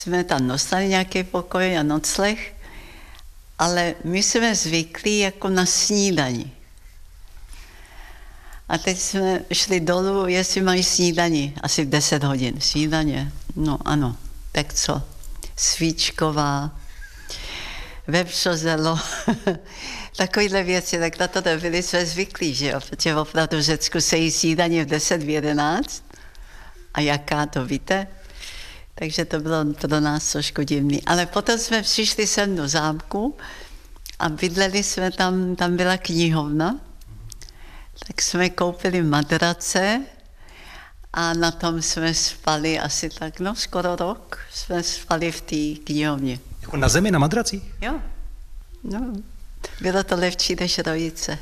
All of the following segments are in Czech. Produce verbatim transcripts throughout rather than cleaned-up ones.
Jsme tam dostali nějaký pokoj a nocleh, ale my jsme zvyklí jako na snídani. A teď jsme šli dolů, jestli mají snídani, asi v deset hodin. Snídaně, no ano, tak co? Svíčková, vepřozelo, takovýhle věci, tak na to byli jsme zvyklí, že jo? Protože opravdu v Řecku se jí snídaně v deset, v jedenáct. A jaká, to víte? Takže to bylo pro nás trošku divný. Ale potom jsme přišli sem do zámku a bydleli jsme tam, tam byla knihovna, tak jsme koupili madrace a na tom jsme spali asi tak, no skoro rok jsme spali v té knihovně. Jako na zemi, na madracích? Jo, no, bylo to lepší než rojice.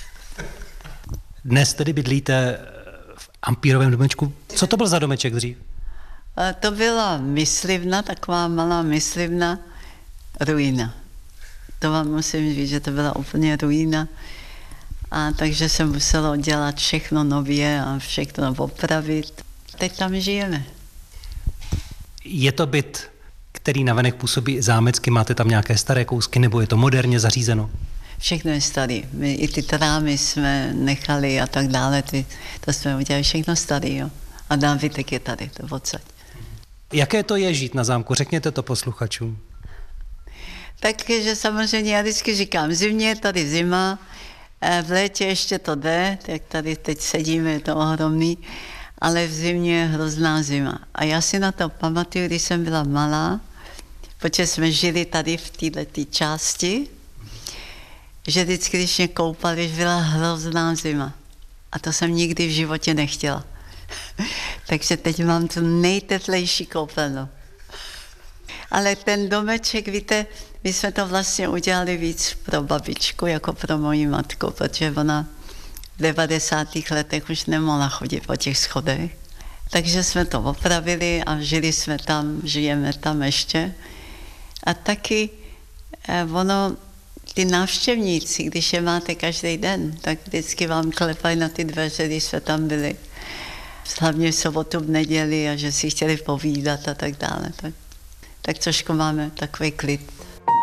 Dnes tedy bydlíte v ampírovém domečku. Co to byl za domeček dřív? A to byla myslivna, taková malá myslivna, ruina. To vám musím říct, že to byla úplně ruina. A takže se muselo dělat všechno nově a všechno opravit. Teď tam žijeme. Je to byt, který navenek působí zámecky, máte tam nějaké staré kousky, nebo je to moderně zařízeno? Všechno je starý. My i ty trámy jsme nechali a tak dále. Ty, to jsme udělali všechno starý, jo. A nábytek je tady, to odsaď. Jaké to je žít na zámku? Řekněte to posluchačům. Takže samozřejmě já vždycky říkám, zimě je tady zima, v létě ještě to jde, tak tady teď sedíme, je to ohromný, ale v zimě je hrozná zima. A já si na to pamatuju, když jsem byla malá, protože jsme žili tady v této části, že vždycky, když mě koupali, byla hrozná zima. A to jsem nikdy v životě nechtěla. Takže teď mám tu nejteplejší koupelnu. Ale ten domeček, víte, my jsme to vlastně udělali víc pro babičku, jako pro moji matku, protože ona v devadesátých letech už nemohla chodit po těch schodech. Takže jsme to opravili a žili jsme tam, žijeme tam ještě. A taky eh, ono, ty návštěvníci, když je máte každý den, tak vždycky vám klepají na ty dveře, když jsme tam byli. Hlavně v sobotu, v neděli a že si chtěli povídat a tak dále. Tak, tak trošku máme takový klid.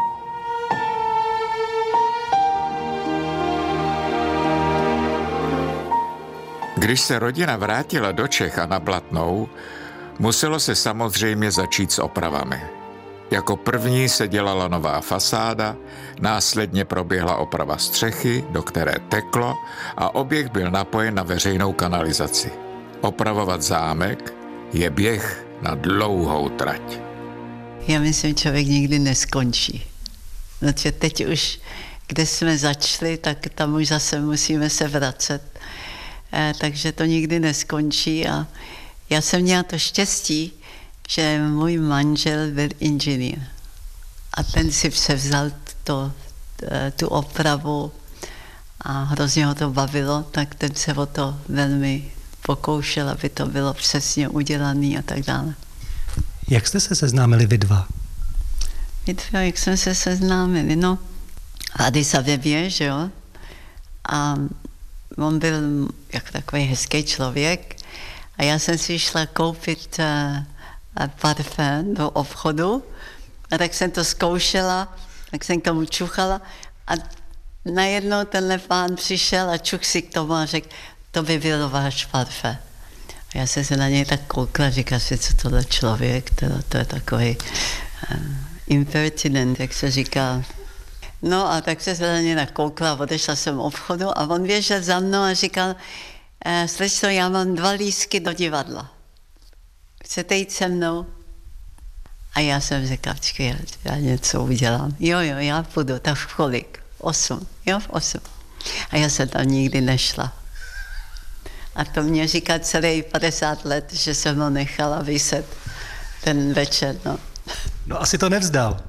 Když se rodina vrátila do Čech a na Blatnou, muselo se samozřejmě začít s opravami. Jako první se dělala nová fasáda, následně proběhla oprava střechy, do které teklo, a objekt byl napojen na veřejnou kanalizaci. Opravovat zámek je běh na dlouhou trať. Já myslím, člověk nikdy neskončí. Protože teď už, kde jsme začali, tak tam už zase musíme se vracet. Eh, takže to nikdy neskončí. A já jsem měla to štěstí, že můj manžel byl inženýr. A ten si převzal to, tu opravu a hrozně ho to bavilo, tak ten se o to velmi pokoušel, aby to bylo přesně udělané a tak dále. Jak jste se seznámili vy dva? My dva, jak jsme se seznámili, no, v Addis Abebě, že jo, a on byl jako takový hezký člověk a já jsem si šla koupit uh, parfém do obchodu a tak jsem to zkoušela, tak jsem k tomu čuchala a najednou tenhle pán přišel a čuch si k tomu a řekl, to by byl váš parfém. A já jsem se na něj tak koukla, říkala si, co tohle člověk, to, to je takový um, impertinent, jak se říká. No a tak jsem se na něj nakoukla, odešla jsem obchodu a on běžel za mnou a říkal, e, slečno, já mám dva lístky do divadla. Chcete jít se mnou? A já jsem říkala, počkej, já něco udělám. Jo, jo, já půjdu, tak v kolik? Osm, jo, v osm. A já jsem tam nikdy nešla. A to mě říká celý padesát let, že jsem ho nechala vyset ten večer, no. No asi to nevzdal.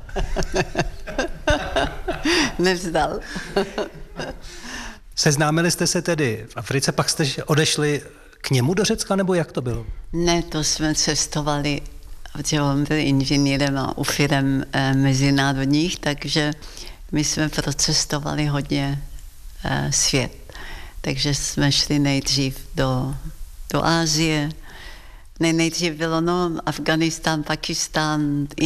Nevzdal. Seznámili jste se tedy v Africe, pak jste odešli k němu do Řecka, nebo jak to bylo? Ne, to jsme cestovali, protože on byl inženýrem a u firem eh, mezinárodních, takže my jsme procestovali hodně eh, svět. Takže jsme šli nejdřív do, do Asie, Ne, nejdřív bylo no, Afganistán, Pakistán,